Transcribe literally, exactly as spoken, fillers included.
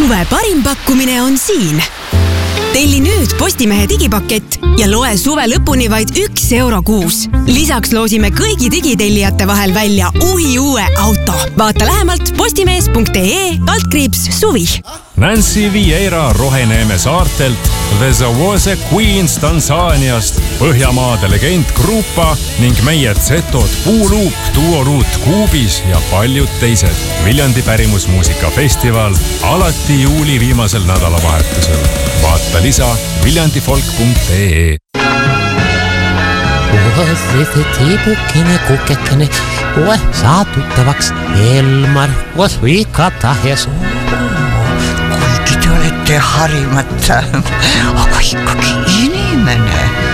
Suve parim pakkumine on siin. Telli nüüd Postimehe digipakett ja loe suve lõpuni vaid üks euro kuus. Lisaks loosime kõigi digitellijate vahel välja uhi uue auto. Vaata lähemalt postimees punkt ee kaldkriips suvi. Nancy Vieira Roheneeme saartelt, The Zawose Queens Tansaaniast, Põhjamaade legend Grupa ning meie Zetod Puuluup, Duoruut Kuubis ja paljud teised. Viljandi pärimusmuusikafestival alati juuli viimasel nädalavahetusel. Vaata lisa viljandifolk punkt ee. Ohe, see teebukene, kukekene, ohe, saa tuttavaks Elmar, ohe, vika tahes. Kuigi te olete harimata, aga ikkagi inimene.